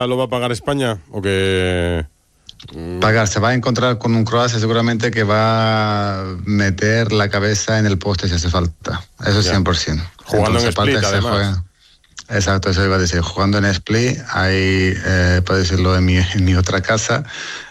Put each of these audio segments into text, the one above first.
lo va a pagar España o que...? Pagar, se va a encontrar con un Croacia seguramente que va a meter la cabeza en el poste si hace falta. Eso Ya. 100%. Jugando en Split, además. Exacto, eso iba a decir. Jugando en Split, ahí, para decirlo en mi otra casa,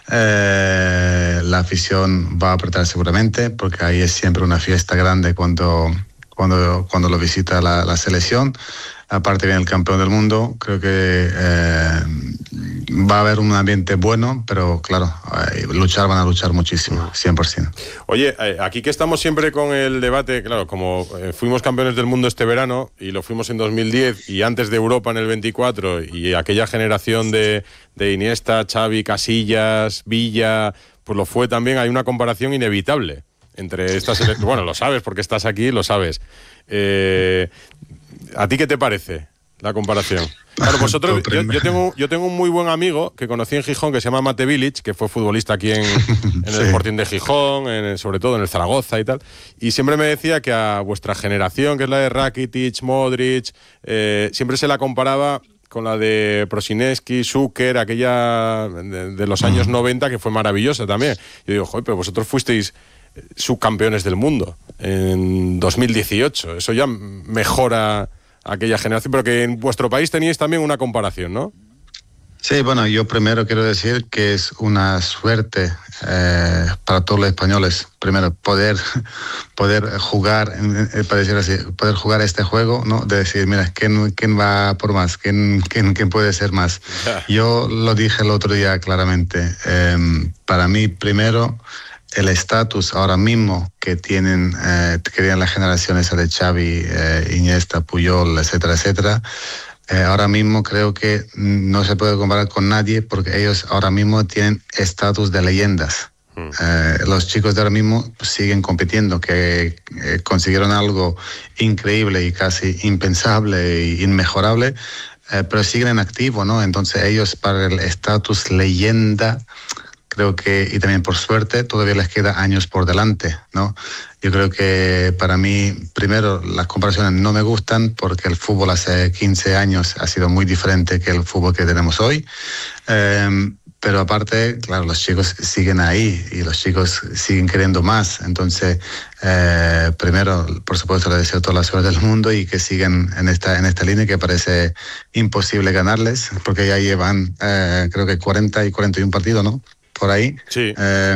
la afición va a apretar seguramente, porque ahí es siempre una fiesta grande cuando lo visita la selección. Aparte viene el campeón del mundo, creo que va a haber un ambiente bueno, pero claro, van a luchar muchísimo, 100%. Oye, aquí que estamos siempre con el debate, claro, como fuimos campeones del mundo este verano y lo fuimos en 2010 y antes de Europa en el 24 y aquella generación de Iniesta, Xavi, Casillas, Villa, pues lo fue también, hay una comparación inevitable entre estas... Bueno, lo sabes porque estás aquí, lo sabes. ¿A ti qué te parece la comparación? Claro, vosotros, yo tengo un muy buen amigo que conocí en Gijón que se llama Mate Village, que fue futbolista aquí en el Sporting de Gijón, sobre todo en el Zaragoza y tal, y siempre me decía que a vuestra generación, que es la de Rakitic, Modric, siempre se la comparaba con la de Prosineski, Šuker, aquella de los años 90, que fue maravillosa también. Yo digo, joder, pero vosotros fuisteis subcampeones del mundo en 2018, eso ya mejora aquella generación, pero que en vuestro país teníais también una comparación, ¿no? Sí, bueno, yo primero quiero decir que es una suerte para todos los españoles, primero poder jugar, para decir así, poder jugar este juego, ¿no? De decir, mira, ¿quién va por más? ¿Quién puede ser más? Yo lo dije el otro día claramente, para mí primero el estatus ahora mismo que tienen las generaciones de Xavi, Iniesta, Puyol, etcétera, etcétera, ahora mismo creo que no se puede comparar con nadie porque ellos ahora mismo tienen estatus de leyendas. Los chicos de ahora mismo siguen compitiendo, que consiguieron algo increíble y casi impensable e inmejorable, pero siguen en activo, ¿no? Entonces ellos para el estatus leyenda, creo que, y también por suerte, todavía les queda años por delante, ¿no? Yo creo que para mí, primero, las comparaciones no me gustan porque el fútbol hace 15 años ha sido muy diferente que el fútbol que tenemos hoy. Pero aparte, claro, los chicos siguen ahí y los chicos siguen queriendo más. Entonces, primero, por supuesto, les deseo toda la suerte del mundo y que sigan en esta línea que parece imposible ganarles, porque ya llevan, creo que 40 y 41 partidos, ¿no? Por ahí. Sí,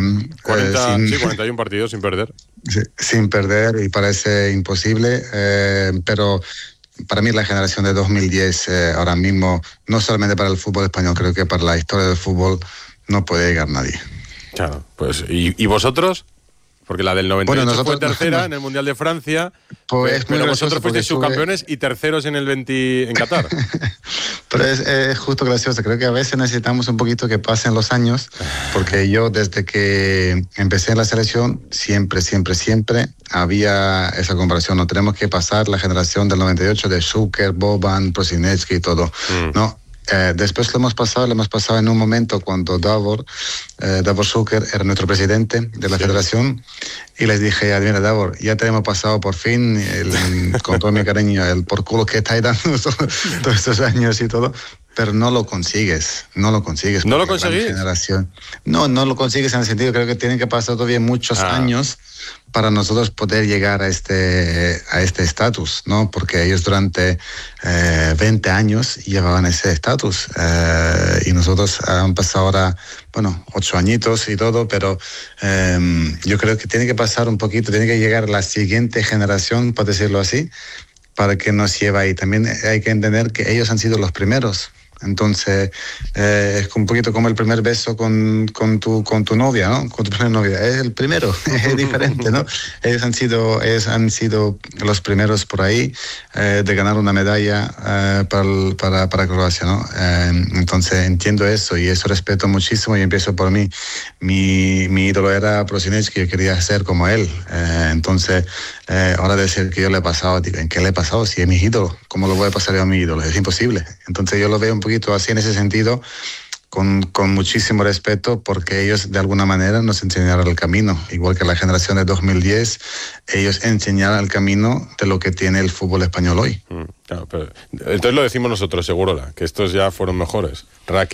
41 partidos sin perder. Sí, sin perder y parece imposible, pero para mí la generación de 2010 ahora mismo, no solamente para el fútbol español, creo que para la historia del fútbol no puede llegar nadie. Claro, pues ¿y vosotros? Porque la del 98 fue tercera en el Mundial de Francia, pero vosotros fuisteis subcampeones y terceros en el 20 en Qatar. Pero es justo gracioso. Creo que a veces necesitamos un poquito que pasen los años, porque yo desde que empecé en la selección siempre había esa comparación. No tenemos que pasar la generación del 98 de Šuker, Boban, Prosineski y todo, ¿no? Después lo hemos pasado en un momento cuando Davor Šuker era nuestro presidente de la federación, y les dije, mira Davor, ya te hemos pasado por fin, con todo mi cariño, el por culo que estáis dando todos estos años y todo, pero no lo consigues. ¿No lo conseguís? No lo consigues en el sentido, creo que tienen que pasar todavía muchos años para nosotros poder llegar a este estatus, ¿no? Porque ellos durante 20 años llevaban ese estatus, y nosotros han pasado ahora, 8 añitos y todo, pero yo creo que tiene que pasar un poquito, tiene que llegar la siguiente generación, por decirlo así, para que nos lleve ahí. También hay que entender que ellos han sido los primeros. Entonces, es un poquito como el primer beso con tu novia, ¿no? Con tu primera novia. Es el primero, es diferente, ¿no? Ellos han sido los primeros por ahí de ganar una medalla para Croacia, ¿no? Entonces, entiendo eso y eso respeto muchísimo y empiezo por mí. Mi ídolo era Prosineski, yo quería ser como él. Entonces, ahora decir que yo le he pasado, digo, ¿en qué le he pasado? Si es mi ídolo, ¿cómo lo voy a pasar yo a mi ídolo? Es imposible. Entonces, yo lo veo un poquito así en ese sentido, con muchísimo respeto, porque ellos de alguna manera nos enseñaron el camino, igual que la generación de 2010, ellos enseñaron el camino de lo que tiene el fútbol español hoy. Claro, pero, entonces lo decimos nosotros, Segurola, que estos ya fueron mejores.